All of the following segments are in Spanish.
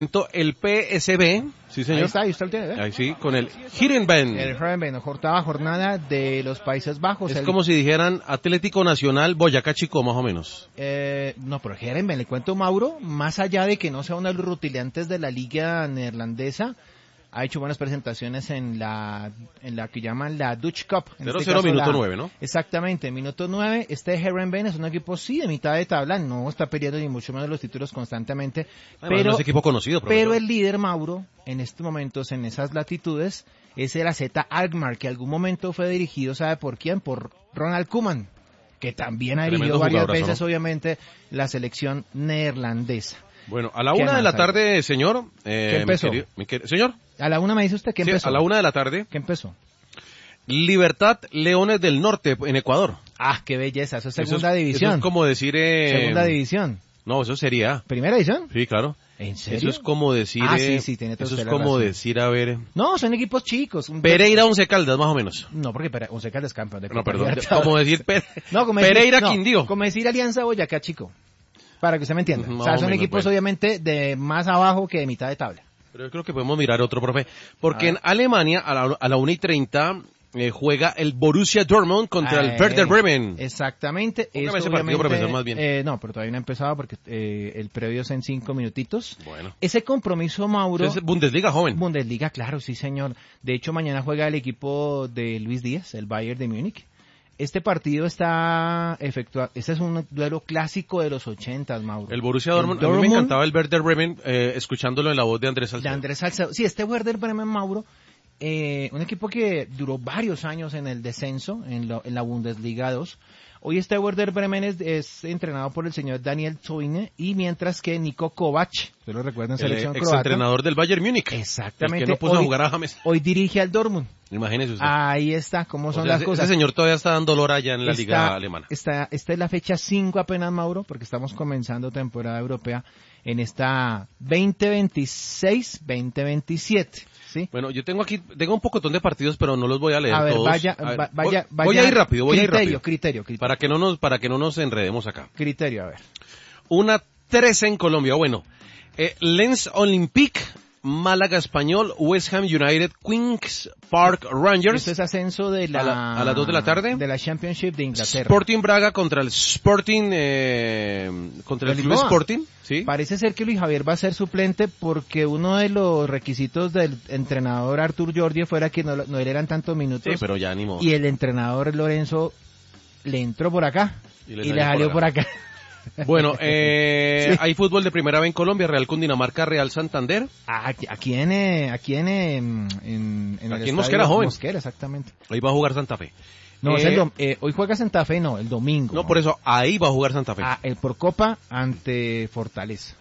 El PSV, sí señor. Ahí está el tiene, Ahí sí, con el Heerenveen. El Heerenveen, octava jornada de los Países Bajos. Es como si dijeran Atlético Nacional Boyacá Chico, más o menos. No, pero el Heerenveen, le cuento, Mauro, más allá de que no sea uno de los rutilantes de la liga neerlandesa, ha hecho buenas presentaciones en la que llaman la Dutch Cup. 0-0 minuto 9, ¿no? Exactamente, minuto 9. Este Heerenveen es un equipo, sí, de mitad de tabla, no está peleando ni mucho menos los títulos constantemente. Además, no es equipo conocido, profesor. Pero el líder, Mauro, en estos momentos, en esas latitudes, es el AZ Alkmaar, que algún momento fue dirigido, ¿sabe por quién? Por Ronald Koeman, que también ha dirigido varias veces, ¿no? Obviamente, la selección neerlandesa. Bueno, a la 1 de la tarde, señor. ¿Qué empezó? Señor. A la 1 me dice usted, ¿qué empezó? A la 1 de la tarde. ¿Qué empezó? Libertad Leones del Norte, en Ecuador. Ah, qué belleza, eso es segunda división. Eso es como decir... Segunda división. No, eso sería... ¿Primera división? Sí, claro. ¿En serio? Eso es como decir... sí, tiene toda eso es la como razón. decir, a ver... No, son equipos chicos. Pereira Once Caldas, más o menos. No, porque Once Caldas es campeón de Copa. No, perdón, como decir Pereira Quindío. Como decir Alianza Boyacá Chico. Para que usted me entienda. Más o sea, son menos, equipos bueno. Obviamente de más abajo que de mitad de tabla. Pero yo creo que podemos mirar otro, profe. Porque en Alemania, a la 1:30, juega el Borussia Dortmund contra el Werder Bremen. Exactamente. Póngame ese partido, profesor, más bien. No, pero todavía no ha empezado porque el previo es en 5 minutitos. Bueno. Ese compromiso, Mauro... Es Bundesliga joven. Bundesliga, claro, sí, señor. De hecho, mañana juega el equipo de Luis Díaz, el Bayern de Múnich. Este partido está efectuado, este es un duelo clásico de los 80, Mauro. El Borussia Dortmund, a mí me encantaba el Werder Bremen, escuchándolo en la voz de Andrés Salcedo. Sí, este Werder Bremen, Mauro, un equipo que duró varios años en el descenso, en la Bundesliga 2. Hoy este Werder Bremen es entrenado por el señor Daniel Toine, y mientras que Niko Kovac, usted lo recuerda en selección croata. Exentrenador del Bayern Múnich. Exactamente. El que no puso a jugar a James. Hoy dirige al Dortmund. Imagínese usted. Ahí está, cómo son las cosas. Ese señor todavía está dando lora allá en la liga alemana. Esta es la fecha 5 apenas, Mauro, porque estamos comenzando temporada europea en esta 2026-2027. ¿Sí? Bueno, yo tengo un pocotón de partidos, pero no los voy a leer a ver, todos. Vaya. Voy a ir rápido, Criterio. Para que no nos enredemos acá. Criterio, a ver. 1-13 en Colombia. Bueno, Lens Olympique, Málaga Español, West Ham United, Queens Park Rangers. Esto es ascenso de a las 2 de la tarde. De la Championship de Inglaterra. Sporting Braga contra el Sporting, contra el Club Sporting. ¿Sí? Parece ser que Luis Javier va a ser suplente porque uno de los requisitos del entrenador Artur Jordi fuera que no le eran tantos minutos. Sí, pero ya ni modo. Y el entrenador Lorenzo le entró por acá y le salió por acá. Bueno, sí. Hay fútbol de primera B en Colombia, Real Cundinamarca, Real Santander. Aquí en Mosquera, joven. Mosquera, exactamente. Ahí va a jugar Santa Fe. No, hoy juega Santa Fe, el domingo. No, por eso, ahí va a jugar Santa Fe. Por Copa ante Fortaleza.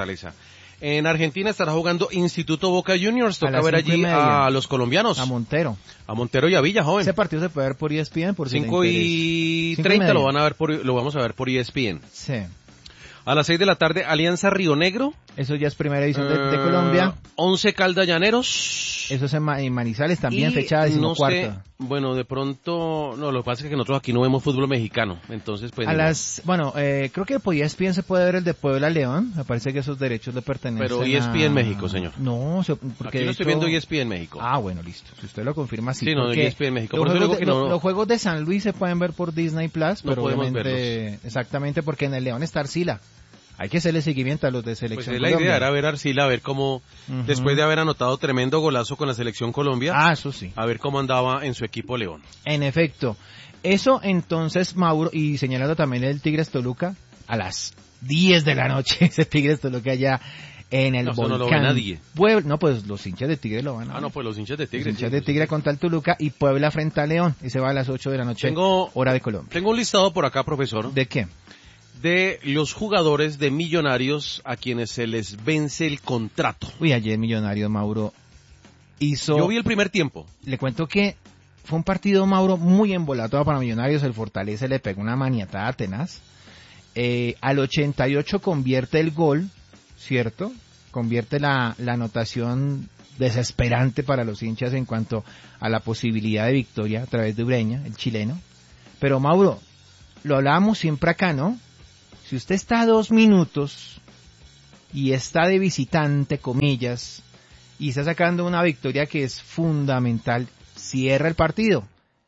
En Argentina estará jugando Instituto Boca Juniors. Toca ver allí a los colombianos. A Montero y a Villa, joven. Ese partido se puede ver por ESPN. Por 5:30 lo vamos a ver por ESPN. Sí. A las 6 de la tarde, Alianza Río Negro. Eso ya es primera edición de Colombia. 11 Caldas Llaneros. Eso es en Manizales también, fecha 14. No sé, bueno, de pronto, no, lo que pasa es que nosotros aquí no vemos fútbol mexicano, entonces pues... creo que por ESPN se puede ver el de Puebla León, me parece que esos derechos le pertenecen Pero ESPN México, señor. No, porque aquí no estoy viendo ESPN México. Ah, bueno, listo, si usted lo confirma, sí. Sí, no, ESPN México. Por eso digo que los juegos de San Luis se pueden ver por Disney Plus, pero obviamente, verlos. Exactamente, porque en el León está Arcila. Hay que hacerle seguimiento a los de Selección Colombia. La idea era ver a Arcila, a ver cómo, después de haber anotado tremendo golazo con la Selección Colombia, eso sí, a ver cómo andaba en su equipo León. En efecto. Eso entonces, Mauro, y señalando también el Tigres Toluca, a las 10 de la noche, ese Tigres Toluca allá en el Volcán. No lo ve nadie. No, pues los hinchas de Tigre lo van a ver. No, pues los hinchas de Tigre. Los hinchas de Tigre contra el Toluca y Puebla frente a León, y se va a las 8 de la noche, hora de Colombia. Tengo un listado por acá, profesor. ¿De qué? De los jugadores de Millonarios a quienes se les vence el contrato. Uy, ayer Millonarios, Mauro, hizo... Yo vi el primer tiempo. Le cuento que fue un partido, Mauro, muy embolatado para Millonarios. El Fortaleza le pegó una maniatada tenaz. Al 88 convierte el gol, ¿cierto? Convierte la anotación desesperante para los hinchas en cuanto a la posibilidad de victoria a través de Ureña, el chileno. Pero, Mauro, lo hablábamos siempre acá, ¿no? Si usted está a 2 minutos y está de visitante, comillas, y está sacando una victoria que es fundamental, cierra el partido,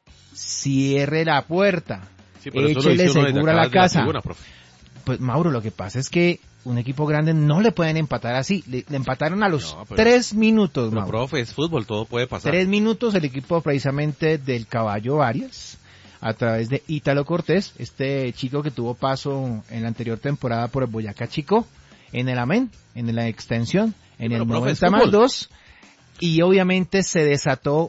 cierre la puerta, Sí, pero eso lo échele dice uno desde segura acá, la desde casa. tribuna, profe. Pues Mauro, lo que pasa es que un equipo grande no le pueden empatar así, le empataron a los No, pero- 3 minutos, Pero, Mauro. profe, es fútbol, todo puede pasar. 3 minutos el equipo precisamente del Caballo Arias, a través de Ítalo Cortés, este chico que tuvo paso en la anterior temporada por el Boyacá Chico, en el Amén, en la extensión, en pero, el profe, es 90 más fútbol. 2, y obviamente se desató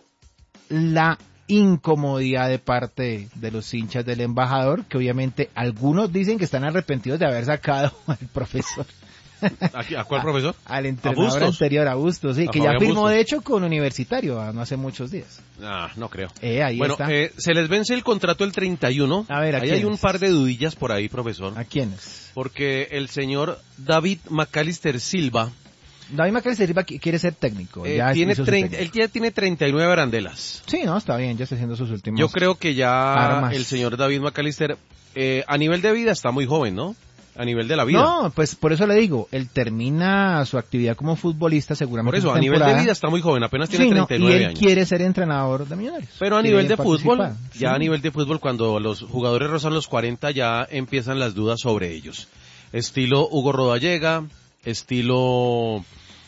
la incomodidad de parte de los hinchas del embajador, que obviamente algunos dicen que están arrepentidos de haber sacado al profesor, ¿A cuál profesor? al entrenador Bustos? anterior, a Bustos, sí, A que ya Fabián firmó Bustos. de hecho con Universitario no hace muchos días. Ah, no creo. Ahí Bueno, está. se les vence el contrato el 31. A ver, ¿a ahí hay quiénes? un par de dudillas por ahí, profesor. ¿A quiénes? Porque el señor David McAllister Silva David McAllister Silva quiere ser técnico. Ya tiene hizo su técnico. él ya tiene 39 arandelas. Sí, no, está bien, ya está haciendo sus últimos. Yo creo que ya armas. el señor David McAllister, a nivel de vida está muy joven, ¿no? A nivel de la vida. No, pues por eso le digo, él termina su actividad como futbolista seguramente. Por eso, esta a nivel de temporada. vida está muy joven, apenas tiene Sí, no, 39 y él años. quiere ser entrenador de Millonarios. Pero a Quiere nivel de fútbol, participar, ya sí. a nivel de fútbol, cuando los jugadores rozan los 40, ya empiezan las dudas sobre ellos. Estilo Hugo Rodallega, estilo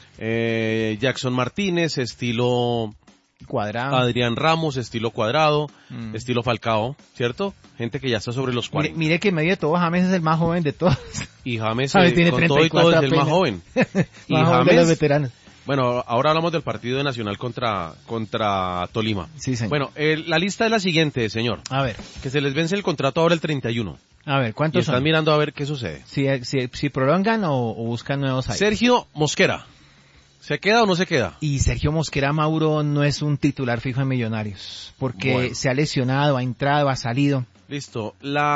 Jackson Martínez, estilo Cuadrado. Adrián Ramos, estilo Cuadrado, Mm. estilo Falcao, ¿cierto? Gente que ya está sobre los Mire, 40. mire que en medio de todo James es el más joven de todos. Y James, James tiene con todo y todo, 34 es el más apenas. joven. Y Más joven de James, los veteranos. bueno, ahora hablamos del partido de Nacional contra Tolima. Sí, señor. Bueno, la lista es la siguiente, señor. A ver, Que se les vence el contrato ahora el 31. Y ¿cuántos están son? mirando a ver qué sucede. Si prolongan o buscan nuevos aires. Sergio Mosquera. ¿Se queda o no se queda? Y Sergio Mosquera, Mauro, no es un titular fijo en Millonarios, porque Bueno. se ha lesionado, ha entrado, ha salido. Listo.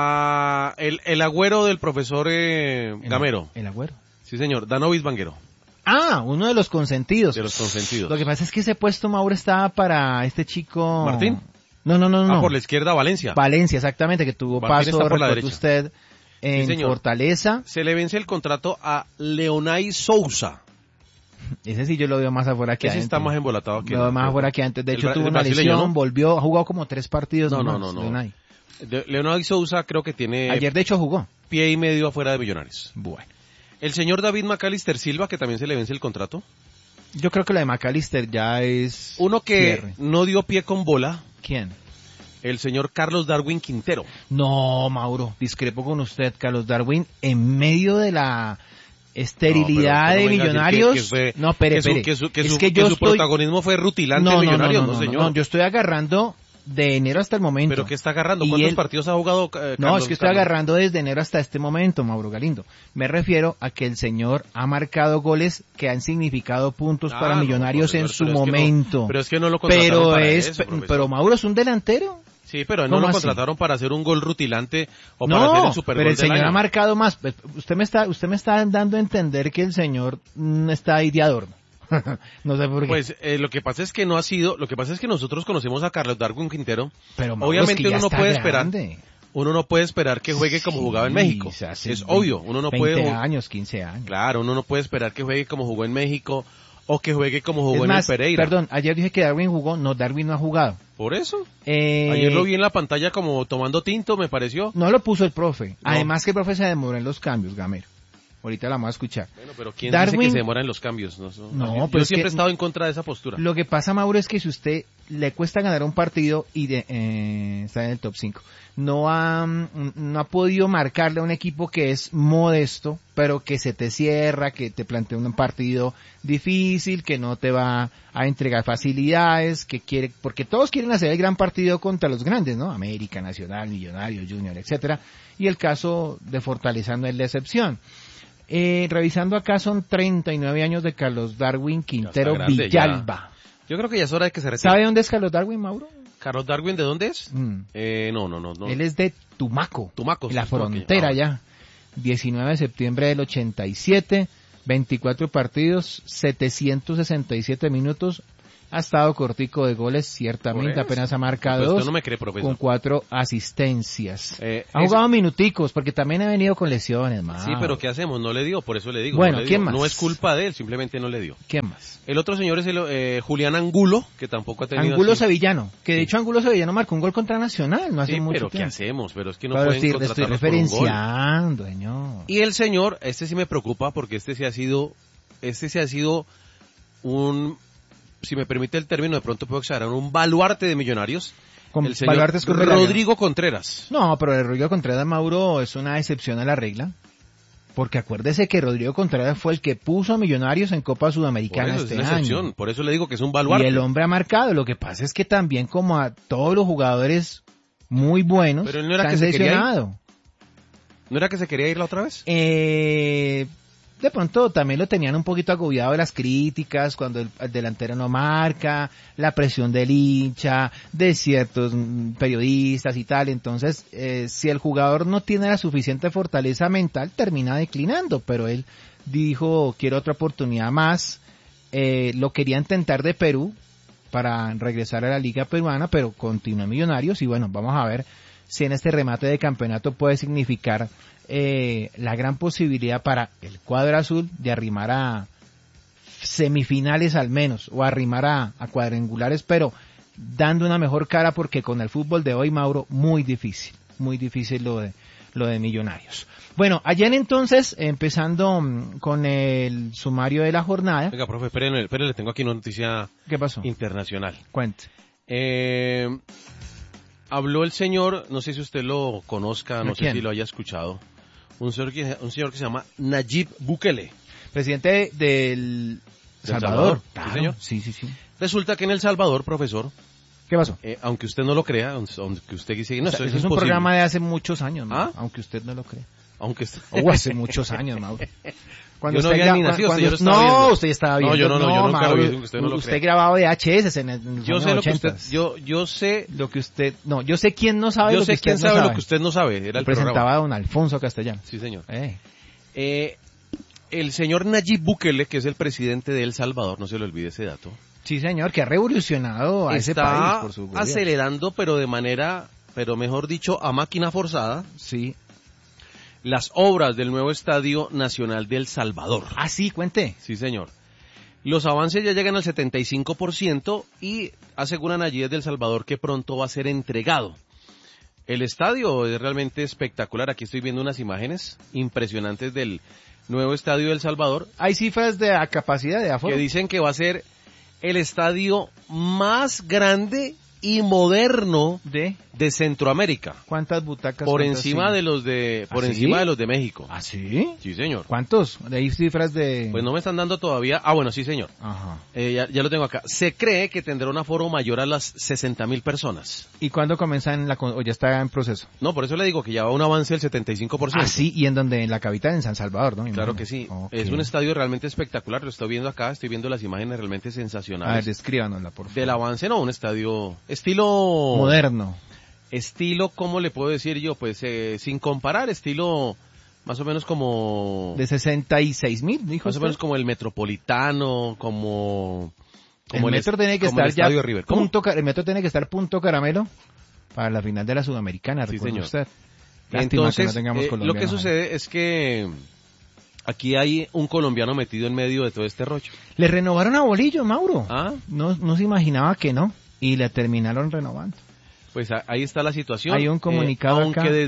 El agüero del profesor Gamero. El Agüero. Sí, señor. Danovis Vanguero. Ah, uno de los consentidos. De los consentidos. Lo que pasa es que ese puesto, Mauro, estaba para este chico... ¿Martín? No. Por la izquierda, Valencia. Valencia, exactamente, que tuvo Martín paso, está por la recuerde derecha. usted, en señor. Fortaleza. Se le vence el contrato a Leonay Sousa. Ese sí yo lo veo más afuera que Ese adentro. está más embolatado que Lo veo más afuera que antes. De hecho, tuvo el una brasileño, lesión, ¿no? volvió, ha jugado como 3 partidos No, nomás, no. Leonay. Leonay Sousa creo que tiene Ayer, de hecho, jugó. pie y medio afuera de Millonarios. Bueno. El señor David McAllister Silva, que también se le vence el contrato. Yo creo que lo de McAllister ya es... Uno que cierre. no dio pie con bola, ¿Quién? el señor Carlos Darwin Quintero. No, Mauro, discrepo con usted, Carlos Darwin, en medio de la esterilidad No, pero usted de no venga a decir Millonarios. que fue- No, espere. Que su protagonismo fue rutilante en Millonarios, no, señor. No, yo estoy agarrando de enero hasta el momento. ¿Pero qué está agarrando? Y ¿Cuántos él- partidos ha jugado No, es que estoy agarrando desde enero hasta este momento, Mauro Galindo. Me refiero a que el señor ha marcado goles que han significado puntos para Millonarios en su momento. Pero es que no lo contrataron para eso, profesor. pero Mauro es un delantero. Sí, pero no ¿Cómo lo así? contrataron para hacer un gol rutilante o para hacer No, el supergol pero el del señor año. ha marcado más. Usted me está dando a entender que el señor está ahí de adorno. No sé por qué. Pues lo que pasa es que no ha sido, lo que pasa es que nosotros conocemos a Carlos Darwin Quintero. Pero Mauro, Obviamente es que ya uno no está puede grande. uno no puede esperar que juegue como Sí, jugaba en México. o sea, hace Es obvio, uno no 20 puede años, 15 años. Claro, uno no puede esperar que juegue como jugó en México o que juegue como jugó Es en más, el Pereira. perdón, ayer dije que Darwin jugó, no, Darwin no ha jugado. Por eso. Ayer lo vi en la pantalla como tomando tinto, me pareció. No lo puso el profe. No. Además que el profe se demoró en los cambios, Gamero. Ahorita la vamos a escuchar. Bueno, pero ¿quién Darwin- dice que se demoran los cambios? No, No, yo pero es siempre que- he estado en contra de esa postura. Lo que pasa, Mauro, es que si usted le cuesta ganar un partido y está en el top 5, no ha podido marcarle a un equipo que es modesto, pero que se te cierra, que te plantea un partido difícil, que no te va a entregar facilidades, porque todos quieren hacer el gran partido contra los grandes, ¿no? América, Nacional, Millonarios, Junior, etcétera. Y el caso de Fortaleza no es la excepción. Revisando acá son 39 años de Carlos Darwin Quintero grande, Villalba. Yo creo que ya es hora de que se retire. ¿Sabe dónde es Carlos Darwin, Mauro? ¿Carlos Darwin de dónde es? Mm. No. Él es de Tumaco, Tumaco, en la sí, Tumaco, frontera ah, ya. 19 de septiembre del 87, 24 partidos, 767 minutos ha estado cortico de goles, ciertamente, apenas ha marcado Pues 2, usted no me cree, profesor. con 4 asistencias. Ha jugado minuticos, porque también ha venido con lesiones, Mauro. Sí, pero ¿qué hacemos? No le dio, por eso le digo. Bueno, no le ¿quién dio. más? No es culpa de él, simplemente no le dio. ¿Quién más? El otro señor es el Julián Angulo, que tampoco ha tenido... Angulo así- Sevillano, que de Sí. hecho Angulo Sevillano marcó un gol contra Nacional, no hace Sí, mucho pero ¿qué tiempo. hacemos? Pero es que no Pero pueden estoy contratarlos por un gol. referenciando, señor. Y el señor, este sí me preocupa porque este sí ha sido un, si me permite el término, de pronto puedo exagerar, un baluarte de Millonarios. Con El señor baluartes con Rodrigo. Rodrigo Contreras. No, pero el Rodrigo Contreras, Mauro, es una excepción a la regla. Porque acuérdese que Rodrigo Contreras fue el que puso a Millonarios en Copa Por Sudamericana eso es este una excepción, año. por eso le digo que es un Y baluarte. el hombre ha marcado. Lo que pasa es que también, como a todos los jugadores muy buenos, Pero él no era se han que se quería ir. lesionado. ¿No era que se quería ir la otra vez? De pronto también lo tenían un poquito agobiado de las críticas cuando el delantero no marca, la presión del hincha, de ciertos periodistas y tal. Entonces, si el jugador no tiene la suficiente fortaleza mental, termina declinando. Pero él dijo, quiero otra oportunidad más. Lo quería intentar de Perú para regresar a la liga peruana, pero continuó en Millonarios. Y bueno, vamos a ver si en este remate de campeonato puede significar la gran posibilidad para el cuadro azul de arrimar a semifinales al menos, o arrimar a cuadrangulares, pero dando una mejor cara, porque con el fútbol de hoy, Mauro, muy difícil lo de Millonarios. Bueno, ayer entonces, empezando con el sumario de la jornada. Venga, profe, espérele, tengo aquí una noticia ¿Qué pasó? internacional. Cuente. Habló el señor, no sé si usted lo conozca, no sé ¿Quién? si lo haya escuchado, un señor que se llama Nayib Bukele. Presidente del Salvador. Sí, Claro. señor. Sí. Resulta que en El Salvador, profesor, ¿Qué pasó? aunque usted no lo crea, aunque usted dice que no, O sea, eso eso es un imposible. programa de hace muchos años, Mauro, ¿Ah? aunque usted no lo cree. Aunque O hace muchos años, Mauro. Yo no había ni nacido, cuando- usted ya lo estaba no, viendo. usted ya estaba No, viendo. yo no, nunca lo vi, Mauro, usted no lo usted cree. grababa VHS en los yo años sé lo que 80. usted, yo sé, Lo que usted, no, yo sé quién no sabe yo lo que sé usted quién no sabe sabe. lo que usted no sabe, era Lo el presentaba programa. don Alfonso Castellano. Sí, señor. Eh, El señor Nayib Bukele, que es el presidente de El Salvador, no se le olvide ese dato, sí, señor, que ha revolucionado a ese país está por su gobierno. acelerando, pero mejor dicho, a máquina forzada, Sí. las obras del nuevo Estadio Nacional de El Salvador. Ah, sí, cuente. Sí, señor. Los avances ya llegan al 75% y aseguran allí desde El Salvador que pronto va a ser entregado. El estadio es realmente espectacular. Aquí estoy viendo unas imágenes impresionantes del nuevo Estadio de El Salvador, Hay cifras de la capacidad de aforo. que dicen que va a ser el estadio más grande y moderno ¿De de Centroamérica, cuántas butacas? por cuántas encima sillas? de los de ¿Ah, sí? encima de los de México. ¿Ah, sí? Sí, señor. ¿Cuántos? Hay cifras de... Pues no me están dando todavía. Ah, bueno, sí, señor. Ajá. Ya lo tengo acá. Se cree que tendrá un aforo mayor a las 60.000 personas. ¿Y cuándo comienzan o ya está en proceso? No, por eso le digo que ya va un avance del 75%. Ah, sí, y en donde, en la capital, en San Salvador, ¿no? Me Claro imagino. que sí. Ok. Es un estadio realmente espectacular. Lo estoy viendo acá. Estoy viendo las imágenes realmente A ver, sensacionales. descríbanosla, por favor. Del avance, no, un estadio estilo... Moderno. Estilo, ¿cómo le puedo decir yo? Pues sin comparar, estilo más o menos como... De 66,000, dijo Más o usted. menos como el Metropolitano, como El metro tiene que como el estar ya Estadio de River. ¿Cómo? el metro tiene que estar punto caramelo para la final de la Sudamericana, Sí, recuerde señor. usted. Lástima Entonces, que no tengamos lo que colombianos ahí. sucede es que aquí hay un colombiano metido en medio de todo este rollo. Le renovaron a Bolillo, Mauro. Ah, No se imaginaba que no. Y le terminaron renovando. pues ahí está la situación. Hay un comunicado aunque acá.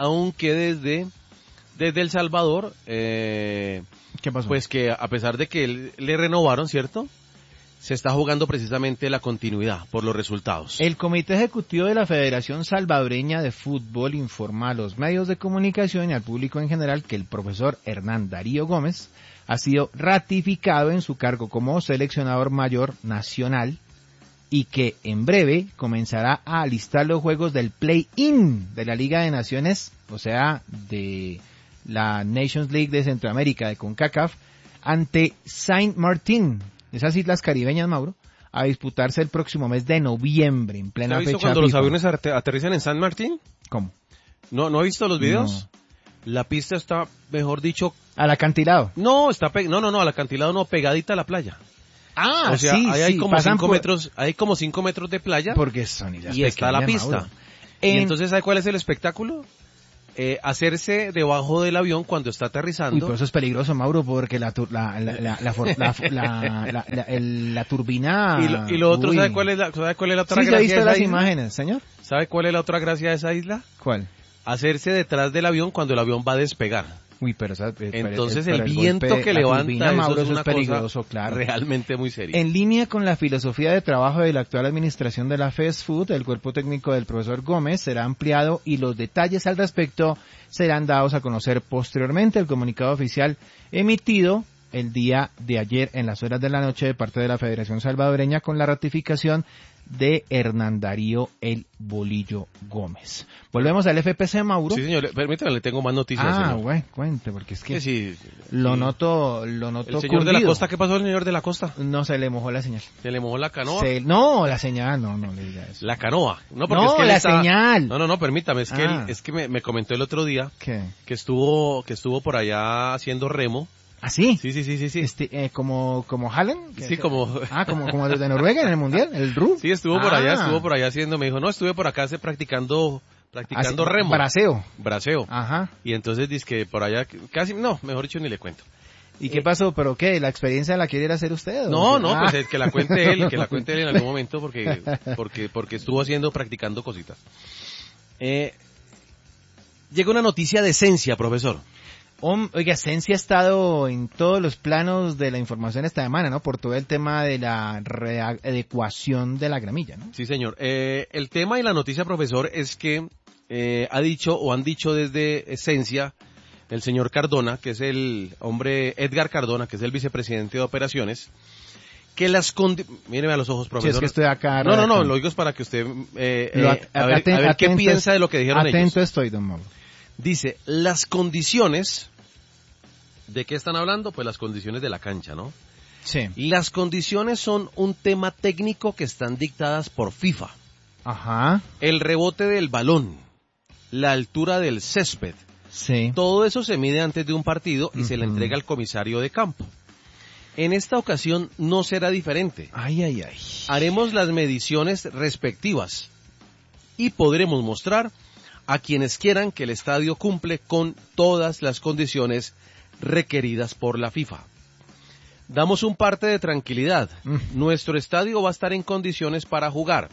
desde El Salvador, ¿Qué pasó? pues que a pesar de que le renovaron, ¿cierto? Se está jugando precisamente la continuidad por los resultados. El Comité Ejecutivo de la Federación Salvadoreña de Fútbol informa a los medios de comunicación y al público en general que el profesor Hernán Darío Gómez ha sido ratificado en su cargo como seleccionador mayor nacional y que en breve comenzará a alistar los juegos del play-in de la Liga de Naciones, o sea, de la Nations League de Centroamérica, de CONCACAF, ante Saint Martin, esas islas caribeñas, Mauro, a disputarse el próximo mes de noviembre, en ¿Se plena ha visto fecha cuando los FIFA. aviones aterrizan en San Martín? ¿Cómo? ¿No ha visto los videos? La pista está, mejor dicho, Al acantilado. no, al acantilado no, pegadita a la playa. O sea, sí, ahí hay sí, como pasan 5 por- metros, hay como 5 metros de playa Porque son islas y está la pequeñas, pista. Mauro. Y entonces, ¿sabe cuál es el espectáculo? Hacerse debajo del avión cuando está Uy, aterrizando. pero eso es peligroso, Mauro, porque la turbina... Y lo otro, Uy. ¿sabe cuál es la otra Sí, ya he gracia visto de esa las isla? imágenes, señor. ¿Sabe cuál es la otra gracia de esa isla? ¿Cuál? Hacerse detrás del avión cuando el avión va a despegar. Uy, pero... Entonces pero el viento golpe, que la levanta, turbina, eso Mauro, es una peligroso, cosa claro. realmente muy seria. En línea con la filosofía de trabajo de la actual administración de la Fast Food, el cuerpo técnico del profesor Gómez será ampliado y los detalles al respecto serán dados a conocer posteriormente. El comunicado oficial emitido el día de ayer en las horas de la noche de parte de la Federación Salvadoreña con la ratificación de Hernán Darío El Bolillo Gómez. Volvemos al FPC, Mauro. Sí, señor, permítame, le tengo más noticias, señor. Bueno, cuente, porque es que Sí, lo sí. noto El señor de la cundido. costa, ¿qué pasó al señor de la costa? No, se le mojó la señal. Se le mojó la canoa. No, la señal, no le diga eso. La canoa. No, porque No, es que él la está- señal. No, permítame, es que, Ah. es que me comentó el otro día ¿Qué? que estuvo por allá haciendo remo. ¿Ah, sí? Sí. Como Haaland. Sí, como... Como desde Noruega en el Mundial, el RU. Sí, estuvo por allá haciendo, me dijo, no, estuve por acá practicando remo. Braseo. Ajá. Y entonces dice que por allá, casi, no, mejor dicho ni le cuento. ¿Y qué pasó? ¿Pero qué? ¿La experiencia la quiere ir a hacer usted? No, Ah. pues que la cuente él, en algún momento porque estuvo practicando cositas. Llega una noticia de esencia, profesor. Oiga, Sensi ha estado en todos los planos de la información esta semana, ¿no? Por todo el tema de la readecuación de la gramilla, ¿no? Sí, señor. El tema y la noticia, profesor, es que han dicho desde Esencia el señor Cardona, que es Edgar Cardona, que es el vicepresidente de operaciones, que míreme a los ojos, profesor. Sí, es que estoy acá. No, lo digo es para que usted, a ver qué atento piensa de lo que dijeron ellos. Atento estoy, don Mauro. Dice, las condiciones, ¿de qué están hablando? Pues las condiciones de la cancha, ¿no? Sí. Las condiciones son un tema técnico que están dictadas por FIFA. Ajá. El rebote del balón, la altura del césped, Sí. todo eso se mide antes de un partido y se le entrega al comisario de campo. En esta ocasión no será diferente. Ay. Haremos las mediciones respectivas y podremos mostrar a quienes quieran que el estadio cumple con todas las condiciones requeridas por la FIFA. Damos un parte de tranquilidad. Nuestro estadio va a estar en condiciones para jugar.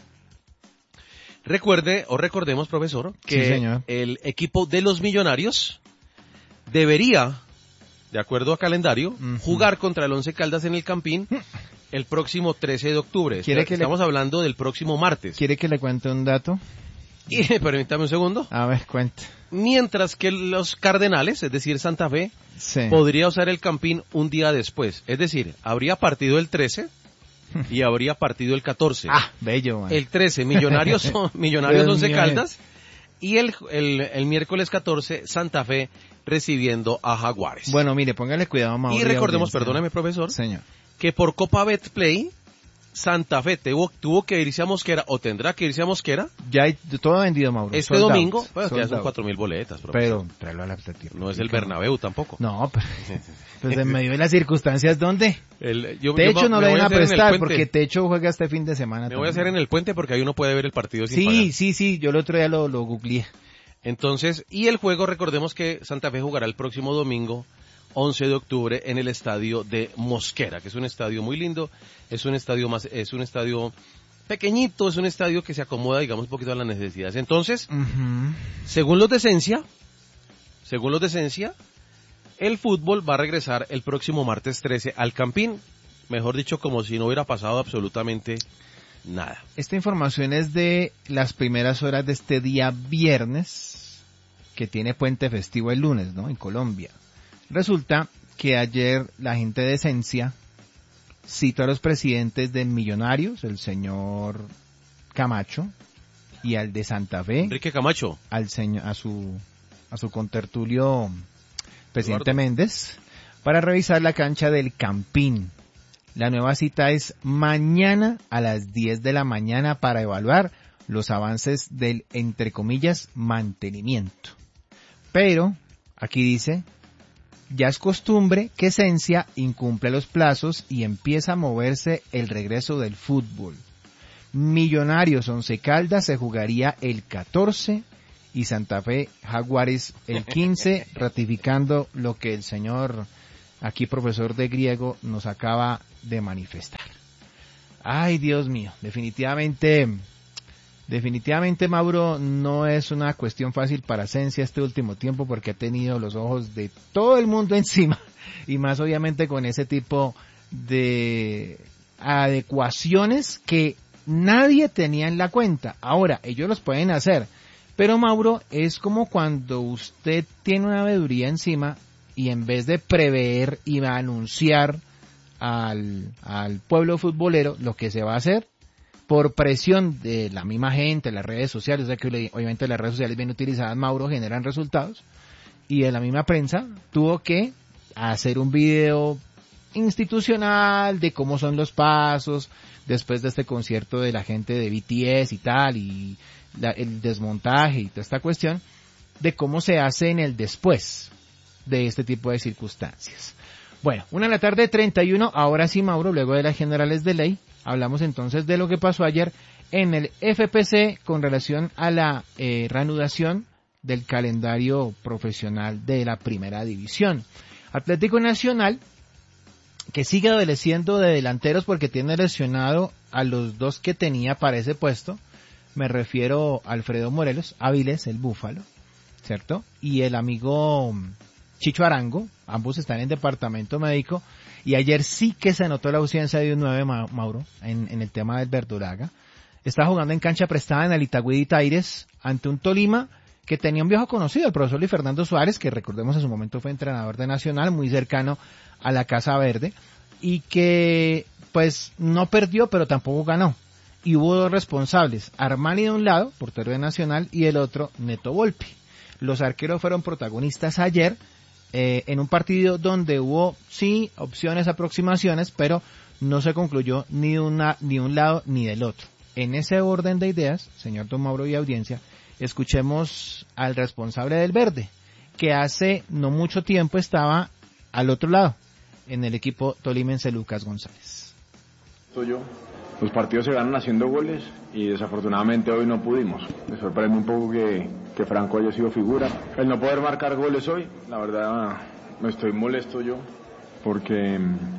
Recordemos, profesor, que Sí, señor. el equipo de los Millonarios debería, de acuerdo a calendario, jugar contra el Once Caldas en el Campín el próximo 13 de octubre. Estamos hablando del próximo martes. ¿Quiere que le cuente un dato? Y permítame un segundo. A ver, cuente. Mientras que los Cardenales, es decir, Santa Fe, Sí. podría usar el Campín un día después. Es decir, habría partido el 13 y habría partido el 14. Ah, bello, man. El 13, Millonarios Dios Once mío. Caldas. Y el miércoles 14, Santa Fe recibiendo a Jaguares. Bueno, mire, póngale cuidado, Mauro. Y recordemos, audiencia. perdóneme, profesor, Señor. que por Copa Betplay, Santa Fe tuvo que irse a Mosquera, o tendrá que irse a Mosquera, Ya hay todo vendido, Mauro. este Sold out, domingo, pues que ya sold son out. 4.000 boletas, profesor. Pero, tráelo a la platica. No es el Bernabéu tampoco. No, pero, pues en medio de las circunstancias, ¿dónde? Yo Techo no me le voy van a hacer en el prestar, puente. porque Techo juega este fin de semana. Me voy a hacer en el puente porque ahí uno puede ver el partido sin pagar. Sí, yo el otro día lo googleé. Entonces, y el juego, recordemos que Santa Fe jugará el próximo domingo, 11 de octubre, en el estadio de Mosquera, que es un estadio muy lindo, es un estadio pequeñito, es un estadio que se acomoda, digamos, un poquito a las necesidades. Entonces, según los de Esencia, el fútbol va a regresar el próximo martes 13 al Campín, mejor dicho, como si no hubiera pasado absolutamente nada. Esta información es de las primeras horas de este día viernes, que tiene puente festivo el lunes, ¿no? En Colombia. Resulta que ayer la gente de Esencia citó a los presidentes de Millonarios, el señor Camacho, y al de Santa Fe, Enrique Camacho. a su contertulio presidente Eduardo Méndez, para revisar la cancha del Campín. La nueva cita es mañana a las 10 de la mañana para evaluar los avances del, entre comillas, mantenimiento. Pero, aquí dice, Ya es costumbre que Esencia incumple los plazos y empieza a moverse el regreso del fútbol. Millonarios Once Caldas se jugaría el 14 y Santa Fe Jaguares el 15, ratificando lo que el señor, aquí profesor de griego, nos acaba de manifestar. Ay, Dios mío, definitivamente Mauro, no es una cuestión fácil para Esencia este último tiempo porque ha tenido los ojos de todo el mundo encima y más obviamente con ese tipo de adecuaciones que nadie tenía en la cuenta. Ahora, ellos los pueden hacer, pero Mauro, es como cuando usted tiene una veeduría encima y en vez de prever y anunciar al pueblo futbolero, lo que se va a hacer, por presión de la misma gente, las redes sociales, o sea que obviamente las redes sociales bien utilizadas, Mauro, generan resultados, y de la misma prensa tuvo que hacer un video institucional de cómo son los pasos después de este concierto de la gente de BTS y tal, y el desmontaje y toda esta cuestión, de cómo se hace en el después de este tipo de circunstancias. Bueno, 1:31 p.m, ahora sí, Mauro, luego de las generales de ley, hablamos entonces de lo que pasó ayer en el FPC con relación a la reanudación del calendario profesional de la primera división. Atlético Nacional, que sigue adoleciendo de delanteros porque tiene lesionado a los dos que tenía para ese puesto, me refiero a Alfredo Morelos, Áviles, el Búfalo, ¿cierto? Y el amigo Chicho Arango, ambos están en departamento médico, y ayer sí que se notó la ausencia de un 9, Mauro, en el tema del Verdolaga. Está jugando en cancha prestada en el Itagüí de Taires ante un Tolima que tenía un viejo conocido, el profesor Luis Fernando Suárez, que recordemos en su momento fue entrenador de Nacional, muy cercano a la Casa Verde, y que pues no perdió, pero tampoco ganó. Y hubo dos responsables, Armani de un lado, portero de Nacional, y el otro, Neto Volpi. Los arqueros fueron protagonistas ayer, en un partido donde hubo, sí, opciones, aproximaciones, pero no se concluyó ni un lado ni del otro. En ese orden de ideas, señor Don Mauro y audiencia, escuchemos al responsable del Verde, que hace no mucho tiempo estaba al otro lado, en el equipo tolimense, Lucas González. Los partidos se ganan haciendo goles y desafortunadamente hoy no pudimos. Me sorprende un poco que Franco haya sido figura. El no poder marcar goles hoy, la verdad me estoy molesto yo, porque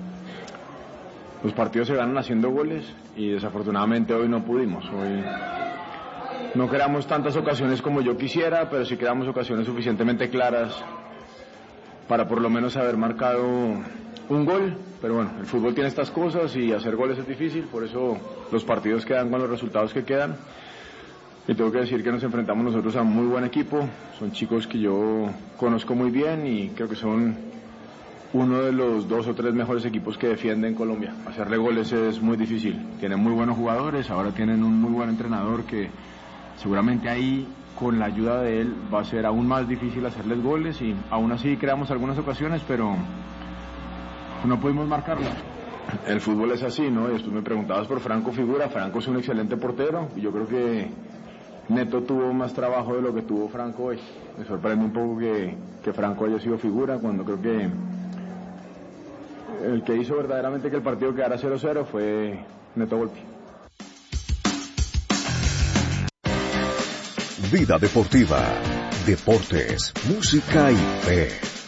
los partidos se ganan haciendo goles y desafortunadamente hoy no pudimos. Hoy no creamos tantas ocasiones como yo quisiera, pero sí creamos ocasiones suficientemente claras para por lo menos haber marcado un gol. Pero bueno, el fútbol tiene estas cosas y hacer goles es difícil, por eso los partidos quedan con los resultados que quedan. Y tengo que decir que nos enfrentamos nosotros a un muy buen equipo, son chicos que yo conozco muy bien y creo que son uno de los 2 o 3 mejores equipos que defienden Colombia. Hacerle goles es muy difícil, tienen muy buenos jugadores, ahora tienen un muy buen entrenador que seguramente ahí con la ayuda de él va a ser aún más difícil hacerles goles y aún así creamos algunas ocasiones, pero no pudimos marcarlo. El fútbol es así, ¿no? Y después me preguntabas por Franco figura. Franco es un excelente portero y yo creo que Neto tuvo más trabajo de lo que tuvo Franco hoy. Me sorprende un poco que Franco haya sido figura cuando creo que el que hizo verdaderamente que el partido quedara 0-0 fue Neto Volpi. Vida Deportiva, deportes, música y fe.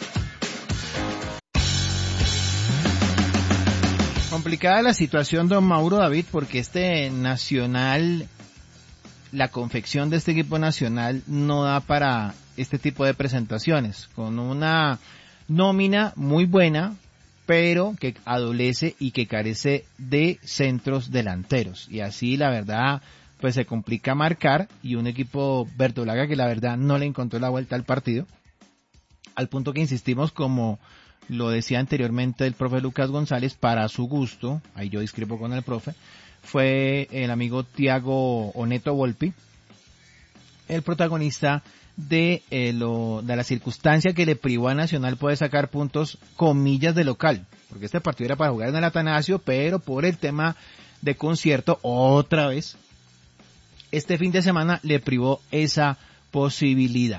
Complicada la situación, don Mauro David, porque este Nacional, la confección de este equipo nacional no da para este tipo de presentaciones, con una nómina muy buena, pero que adolece y que carece de centros delanteros, y así la verdad pues se complica marcar, y un equipo verdolaga que la verdad no le encontró la vuelta al partido, al punto que insistimos, como lo decía anteriormente el profe Lucas González, para su gusto, ahí yo discrepo con el profe, fue el amigo Thiago Oneto Volpi, el protagonista de la circunstancia que le privó a Nacional poder sacar puntos, comillas, de local, porque este partido era para jugar en el Atanasio, pero por el tema de concierto, otra vez, este fin de semana le privó esa posibilidad.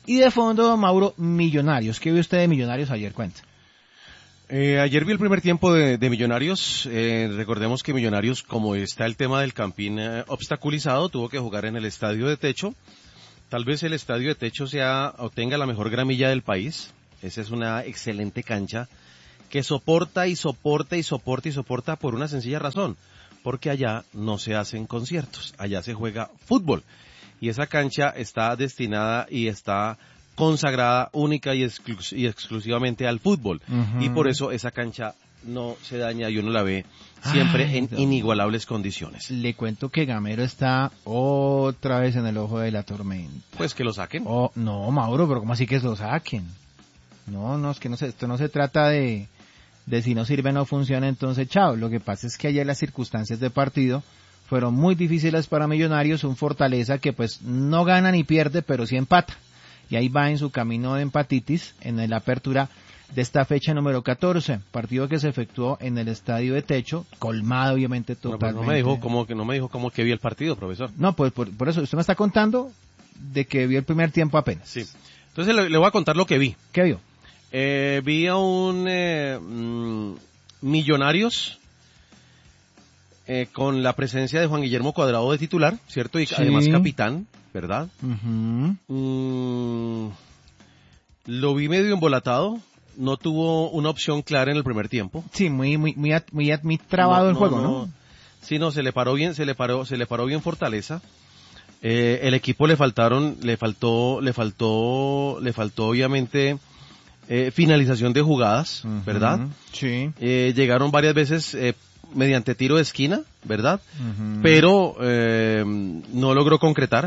Y de fondo, Mauro, Millonarios. ¿Qué vio usted de Millonarios ayer? Cuenta. Ayer vi el primer tiempo de Millonarios. Recordemos que Millonarios, como está el tema del Campín obstaculizado, tuvo que jugar en el estadio de techo. Tal vez el estadio de techo o tenga la mejor gramilla del país. Esa es una excelente cancha que soporta y soporta y soporta y soporta por una sencilla razón. Porque allá no se hacen conciertos, allá se juega fútbol. Y esa cancha está destinada y está consagrada única y exclusivamente al fútbol. Y por eso esa cancha no se daña y uno la ve siempre en inigualables condiciones. Le cuento que Gamero está otra vez en el ojo de la tormenta. Pues que lo saquen. No, Mauro, pero ¿cómo así que lo saquen? No, es que esto no se trata de si no sirve no funciona, entonces chao. Lo que pasa es que ayer las circunstancias de partido fueron muy difíciles para Millonarios, un Fortaleza que pues no gana ni pierde, pero sí empata. Y ahí va en su camino de empatitis en la apertura de esta fecha número 14, partido que se efectuó en el estadio de techo, colmado obviamente totalmente. No me dijo cómo que vi el partido, profesor. No, pues por eso usted me está contando de que vio el primer tiempo apenas. Sí. Entonces le voy a contar lo que vi. ¿Qué vio? Vi a un Millonarios con la presencia de Juan Guillermo Cuadrado de titular, ¿cierto? Y además capitán, ¿verdad? Lo vi medio embolatado, no tuvo una opción clara en el primer tiempo. Sí, muy trabado el juego, ¿no? Sí, no, se le paró bien Fortaleza. El equipo le faltó obviamente finalización de jugadas, ¿verdad? Sí. Llegaron varias veces mediante tiro de esquina, ¿verdad? Pero no logró concretar.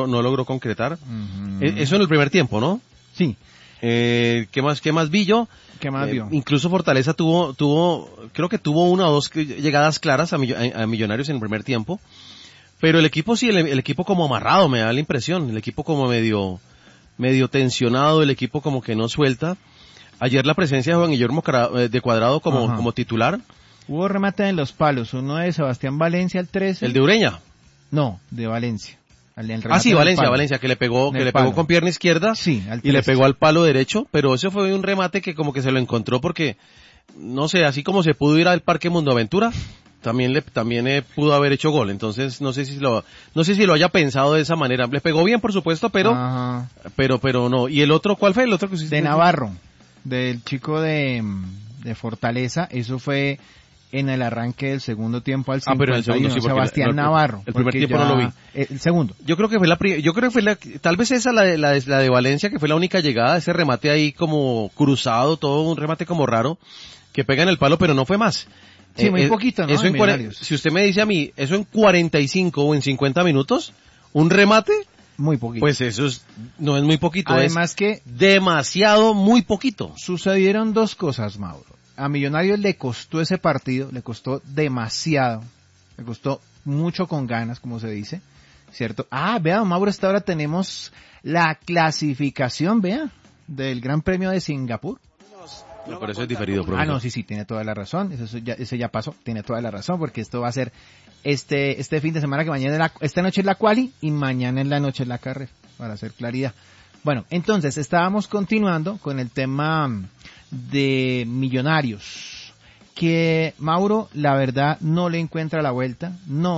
Eso en el primer tiempo, ¿no? Sí. ¿Qué más vi yo? ¿Qué más vio? Incluso Fortaleza creo que tuvo una o dos llegadas claras a Millonarios en el primer tiempo. Pero el equipo sí, el equipo como amarrado, me da la impresión. El equipo como medio tensionado, el equipo como que no suelta. Ayer la presencia de Juan Guillermo de Cuadrado como titular. Hubo remate en los palos, uno de Sebastián Valencia al 13. ¿El de Ureña? No, de Valencia. Sí, Valencia, que le pegó con pierna izquierda. Sí, y le pegó al palo derecho, pero ese fue un remate que como que se lo encontró porque, no sé, así como se pudo ir al Parque Mundo Aventura, también pudo haber hecho gol. Entonces no sé si lo haya pensado de esa manera. Le pegó bien, por supuesto, pero no. ¿Y el otro cuál fue? El otro que usted de Navarro, del chico de Fortaleza. Eso fue en el arranque del segundo tiempo al 51. Pero el segundo sí, Sebastián Navarro. El primer tiempo no lo vi. El segundo. Yo creo que fue tal vez esa la de Valencia, que fue la única llegada, ese remate ahí como cruzado, todo un remate como raro, que pega en el palo, pero no fue más. Sí, muy poquito, ¿no? Eso si usted me dice a mí, eso en 45 o en 50 minutos, un remate, muy poquito. Pues eso no es muy poquito. Además que demasiado muy poquito. Sucedieron dos cosas, Mauro. A Millonarios le costó ese partido, le costó demasiado, le costó mucho con ganas, como se dice, ¿cierto? Vea, Mauro, hasta ahora tenemos la clasificación, vea, del Gran Premio de Singapur. No, pero eso es diferido, profesor. No, sí, tiene toda la razón, ese ya pasó, tiene toda la razón, porque esto va a ser este fin de semana, que esta noche es la quali y mañana en la noche es la carrera, para hacer claridad. Bueno, entonces estábamos continuando con el tema de Millonarios, que Mauro, la verdad, no le encuentra la vuelta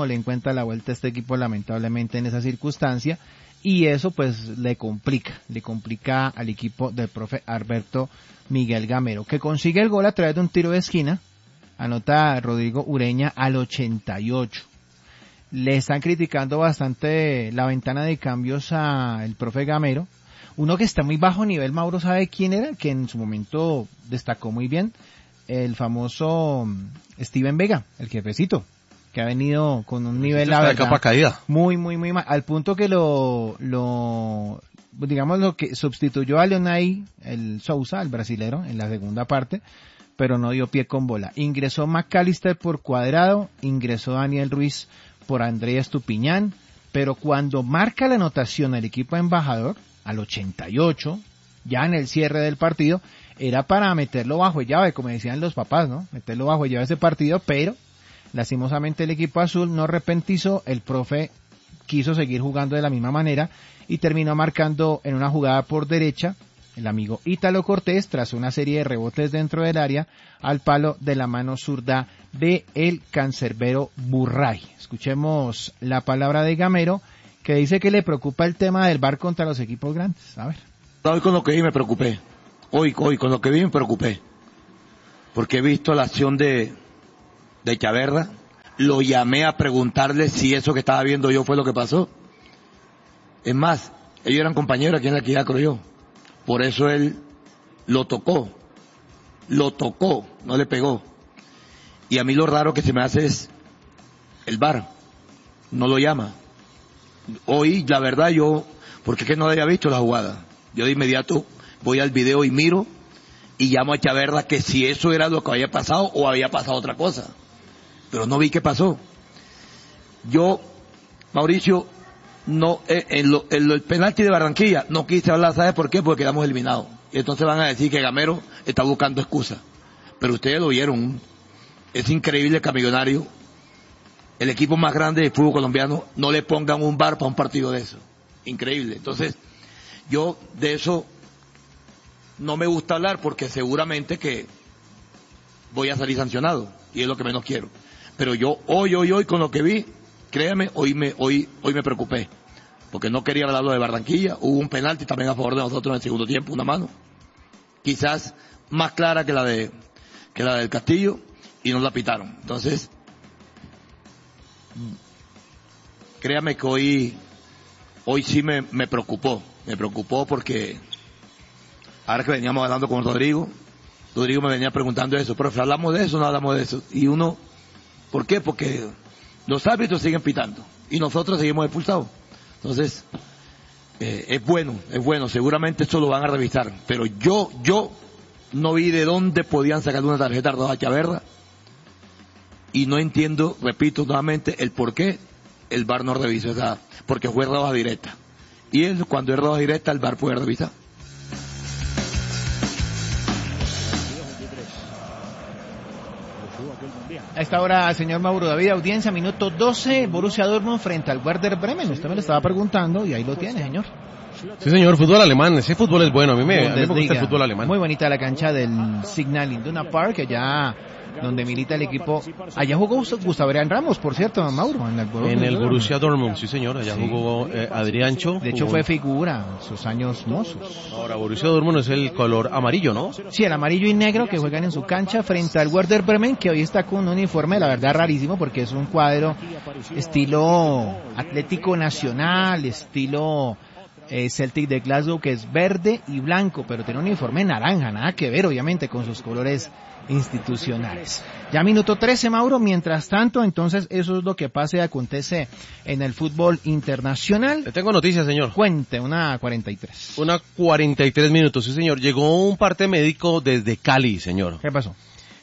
a este equipo, lamentablemente, en esa circunstancia, y eso pues le complica al equipo del profe Alberto Miguel Gamero, que consigue el gol a través de un tiro de esquina. Anota Rodrigo Ureña al 88. Le están criticando bastante la ventana de cambios al profe Gamero. Uno que está muy bajo nivel, Mauro, ¿sabe quién era? Que en su momento destacó muy bien, el famoso Steven Vega, el jefecito, que ha venido con un nivel, la verdad, capa caída, muy mal, al punto que lo que sustituyó a Leonay, el Sousa, el brasilero, en la segunda parte, pero no dio pie con bola. Ingresó McAllister por Cuadrado, ingresó Daniel Ruiz por Andrés Estupiñán, pero cuando marca la anotación el equipo embajador, al 88, ya en el cierre del partido, era para meterlo bajo llave, como decían los papás, ¿no? Meterlo bajo llave ese partido, pero lastimosamente el equipo azul no repentizó, el profe quiso seguir jugando de la misma manera y terminó marcando en una jugada por derecha el amigo Ítalo Cortés tras una serie de rebotes dentro del área al palo de la mano zurda de el cancerbero Burray. Escuchemos la palabra de Gamero, que dice que le preocupa el tema del VAR contra los equipos grandes. A ver. Hoy con lo que vi me preocupé. Hoy con lo que vi me preocupé. Porque he visto la acción de Echaverra. Lo llamé a preguntarle si eso que estaba viendo yo fue lo que pasó. Es más, ellos eran compañeros aquí en la equidad, creo yo. Por eso él lo tocó, no le pegó. Y a mí lo raro que se me hace es el VAR, no lo llama. Hoy, la verdad, porque es que no había visto la jugada. Yo de inmediato voy al video y miro y llamo a Echaverra que si eso era lo que había pasado o había pasado otra cosa. Pero no vi qué pasó. Yo, Mauricio, no, el penalti de Barranquilla, no quise hablar, ¿sabes por qué? Porque quedamos eliminados. Y entonces van a decir que Gamero está buscando excusas. Pero ustedes lo vieron. Es increíble que a Millonario, el equipo más grande del fútbol colombiano, no le pongan un VAR para un partido de eso. Increíble. Entonces, yo de eso no me gusta hablar porque seguramente que voy a salir sancionado. Y es lo que menos quiero. Pero yo hoy con lo que vi, créame, hoy me preocupé, porque no quería hablarlo de Barranquilla. Hubo un penalti también a favor de nosotros en el segundo tiempo, una mano, quizás más clara que la del Castillo, y nos la pitaron. Entonces, créame que hoy sí me preocupó porque ahora que veníamos hablando con Rodrigo me venía preguntando eso, profe, ¿hablamos de eso o no hablamos de eso? Y uno, ¿por qué? Porque los árbitros siguen pitando y nosotros seguimos expulsados. Entonces, es bueno, seguramente esto lo van a revisar, pero yo no vi de dónde podían sacar una tarjeta roja a Echaverra y no entiendo, repito nuevamente, el por qué el VAR no revisó esa, porque fue roja directa. Y cuando es roja directa, el VAR puede revisar. A esta hora, señor Mauro David, audiencia, minuto 12, Borussia Dortmund frente al Werder Bremen. Usted me lo estaba preguntando y ahí lo tiene, señor. Sí, señor, fútbol alemán, ese fútbol es bueno, a mí me gusta el fútbol alemán. Muy bonita la cancha del Signal Iduna Park, allá donde milita el equipo. Allá jugó Gustavo Adrián Ramos, por cierto, Mauro. En el Borussia Dortmund, sí señor, allá jugó Adriancho. De hecho fue figura en sus años mozos. Ahora, Borussia Dortmund es el color amarillo, ¿no? Sí, el amarillo y negro que juegan en su cancha frente al Werder Bremen, que hoy está con un uniforme, la verdad, rarísimo, porque es un cuadro estilo Atlético Nacional, estilo Celtic de Glasgow, que es verde y blanco, pero tiene un uniforme naranja, nada que ver obviamente con sus colores institucionales. Ya minuto 13, Mauro. Mientras tanto, entonces, eso es lo que pasa y acontece en el fútbol internacional. Le tengo noticias, señor. Cuente, 1:43. 1:43 minutos, sí, señor. Llegó un parte médico desde Cali, señor. ¿Qué pasó?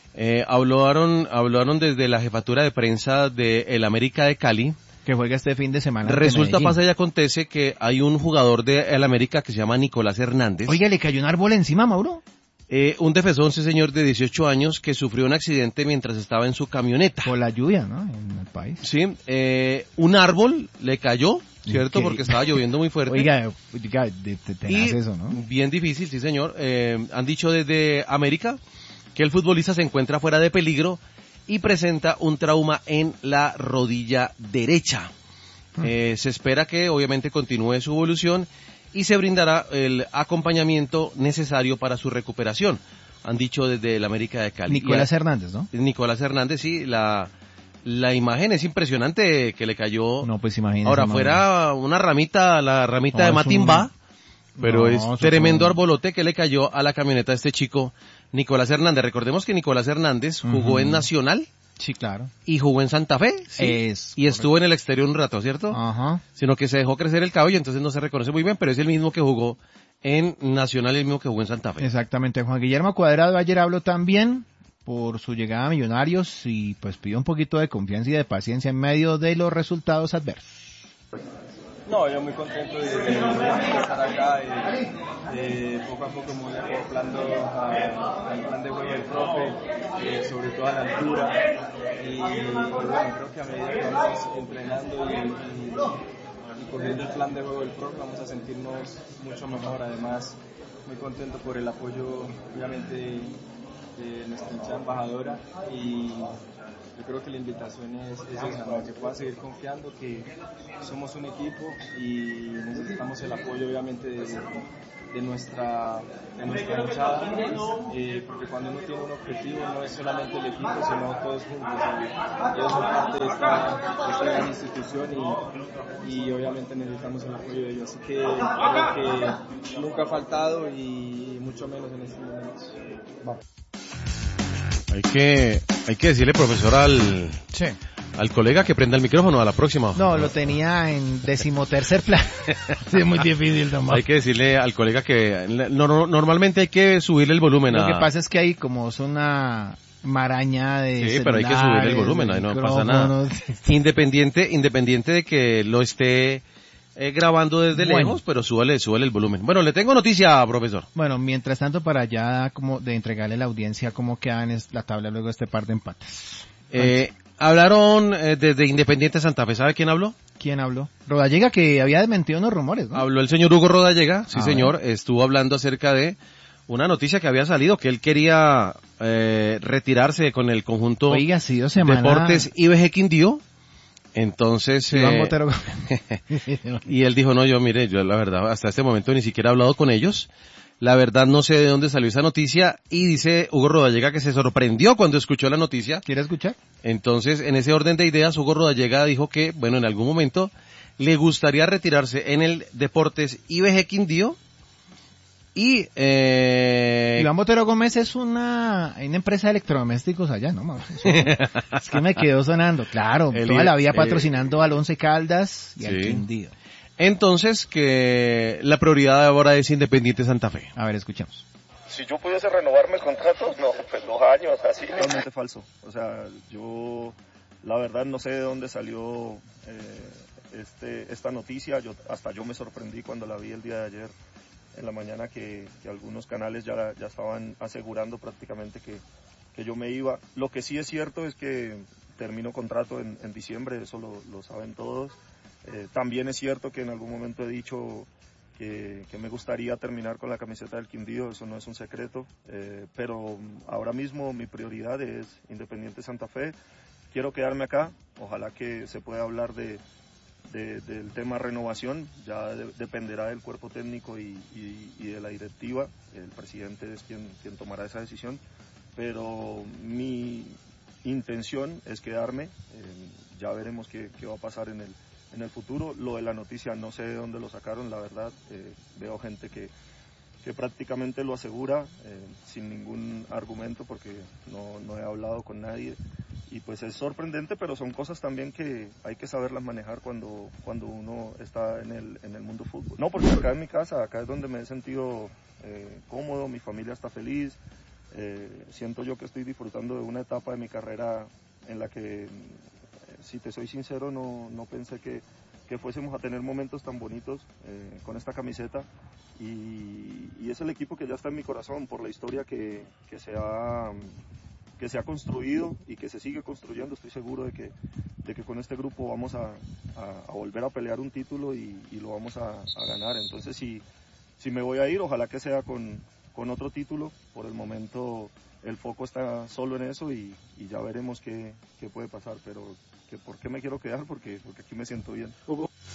Hablaron desde la jefatura de prensa de el América de Cali. Que juega este fin de semana. Resulta, pasa y acontece que hay un jugador de el América que se llama Nicolás Hernández. Oiga, ¿le cayó un árbol encima, Mauro? Un defensor, sí señor, de 18 años que sufrió un accidente mientras estaba en su camioneta. Por la lluvia, ¿no? En el país. Sí, un árbol le cayó, ¿cierto? Okay. Porque estaba lloviendo muy fuerte. Oiga, tenaz eso, ¿no? Bien difícil, sí señor. Han dicho desde América que el futbolista se encuentra fuera de peligro y presenta un trauma en la rodilla derecha. Se espera que obviamente continúe su evolución y se brindará el acompañamiento necesario para su recuperación. Han dicho desde el América de Cali. Nicolás Hernández, ¿no? Nicolás Hernández, sí, la imagen es impresionante que le cayó. No, pues imagínese. Ahora, fuera una ramita, la ramita de Matimbá, pero es tremendo arbolote que le cayó a la camioneta de este chico, Nicolás Hernández. Recordemos que Nicolás Hernández jugó en Nacional. Sí, claro. Y jugó en Santa Fe, sí. Y estuvo en el exterior un rato, ¿cierto? Ajá. Sino que se dejó crecer el cabello, entonces no se reconoce muy bien, pero es el mismo que jugó en Nacional y el mismo que jugó en Santa Fe. Exactamente. Juan Guillermo Cuadrado ayer habló también por su llegada a Millonarios y pues pidió un poquito de confianza y de paciencia en medio de los resultados adversos. No, yo muy contento de estar acá y poco a poco me voy acoplando al plan de juego del profe, sobre todo a la altura y bueno, creo que a medida que vamos entrenando cogiendo el plan de juego del profe vamos a sentirnos mucho mejor. Además, muy contento por el apoyo, obviamente, de nuestra hinchada embajadora, y yo creo que la invitación es esa, ¿no? Que pueda seguir confiando que somos un equipo y necesitamos el apoyo, obviamente, de nuestra hinchada, porque cuando uno tiene un objetivo no es solamente el equipo, sino todos juntos, y ellos son parte de esta gran institución, y obviamente necesitamos el apoyo de ellos, así que creo que nunca ha faltado y mucho menos en estos momentos. Vamos. Hay que decirle, profesor, Sí. al colega que prenda el micrófono a la próxima. No, lo tenía en 13º plano. Sí, es muy difícil, nomás. Hay que decirle al colega que normalmente hay que subirle el volumen. Lo que pasa es que ahí, como es una maraña de Sí, pero hay que subirle el volumen, ahí no pasa nada. Independiente de que lo esté grabando desde lejos, pero súbale el volumen. Bueno, le tengo noticia, profesor. Bueno, mientras tanto, para ya como de entregarle a la audiencia cómo quedan la tabla luego de este par de empates. Hablaron desde Independiente Santa Fe. ¿Sabe quién habló? ¿Quién habló? Rodallega, que había desmentido unos rumores, ¿no? Habló el señor Hugo Rodallega, sí señor, Bueno. estuvo hablando acerca de una noticia que había salido, que él quería retirarse con el conjunto Oiga, ha sido semana... Deportes IBG Quindío. Entonces, Iván Botero. y él dijo, no, yo la verdad, hasta este momento ni siquiera he hablado con ellos. La verdad no sé de dónde salió esa noticia, y dice Hugo Rodallega que se sorprendió cuando escuchó la noticia. ¿Quiere escuchar? Entonces, en ese orden de ideas, Hugo Rodallega dijo que, bueno, en algún momento le gustaría retirarse en el Deportes IBG Quindío, y Iván Botero Gómez es una empresa de electrodomésticos allá, ¿no? Es que me quedó sonando. Claro, toda la vida patrocinando al Once Caldas y al Quindío. Entonces, que la prioridad ahora es Independiente Santa Fe. A ver, escuchamos. Si yo pudiese renovarme el contrato, no, pues 2 años, así. Totalmente falso. O sea, yo la verdad no sé de dónde salió esta noticia. Hasta yo me sorprendí cuando la vi el día de ayer en la mañana, que algunos canales ya estaban asegurando prácticamente que yo me iba. Lo que sí es cierto es que termino contrato en diciembre, eso lo saben todos. También es cierto que en algún momento he dicho que me gustaría terminar con la camiseta del Quindío, eso no es un secreto, pero ahora mismo mi prioridad es Independiente Santa Fe. Quiero quedarme acá, ojalá que se pueda hablar del tema renovación, ya dependerá del cuerpo técnico y de la directiva. El presidente es quien tomará esa decisión, pero mi intención es quedarme. Ya veremos qué va a pasar en el futuro. Lo de la noticia no sé de dónde lo sacaron, la verdad. Veo gente que prácticamente lo asegura sin ningún argumento, porque no he hablado con nadie. Y pues es sorprendente, pero son cosas también que hay que saberlas manejar cuando uno está en el mundo fútbol. No, porque acá en mi casa, acá es donde me he sentido cómodo, mi familia está feliz, siento yo que estoy disfrutando de una etapa de mi carrera en la que, si te soy sincero, no pensé que fuésemos a tener momentos tan bonitos con esta camiseta, y es el equipo que ya está en mi corazón por la historia que se ha construido y que se sigue construyendo. Estoy seguro de que con este grupo vamos a volver a pelear un título y lo vamos a ganar. Entonces, si me voy a ir, ojalá que sea con otro título. Por el momento el foco está solo en eso, y ya veremos qué puede pasar, pero ¿por qué me quiero quedar? Porque aquí me siento bien. Hugo.